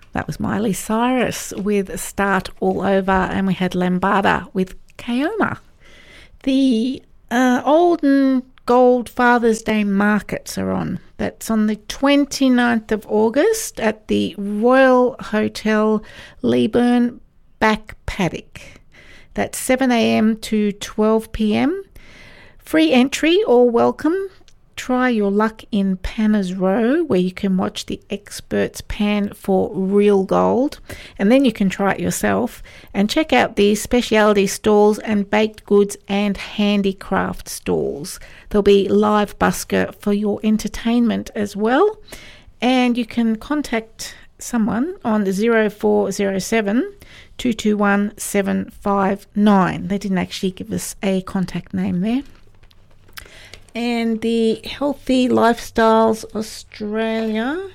That was Miley Cyrus with Start All Over, and we had Lambada with Kaoma. The Old Gold Father's Day markets are on. That's on the 29th of August at the Royal Hotel Leeburn Back Paddock. That's 7 a.m. to 12 p.m. Free entry, all welcome. Try your luck in Panner's Row, where you can watch the experts pan for real gold, and then you can try it yourself and check out the specialty stalls and baked goods and handicraft stalls. There'll be live busker for your entertainment as well, and you can contact someone on 0407 221 759. They didn't actually give us a contact name there. And the Healthy Lifestyles Australia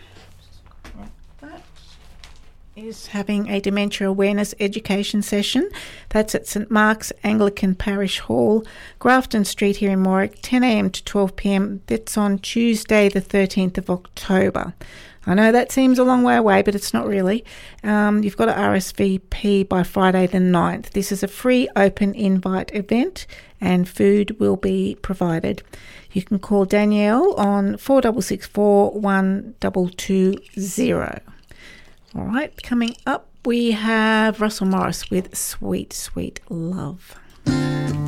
is having a dementia awareness education session. That's at St Mark's Anglican Parish Hall, Grafton Street here in Warwick, 10 a.m. to 12 p.m. That's on Tuesday the 13th of October. I know that seems a long way away, but it's not really. You've got to RSVP by Friday the 9th. This is a free open invite event and food will be provided. You can call Danielle on 4664 1220. All right, coming up we have Russell Morris with Sweet Sweet Love.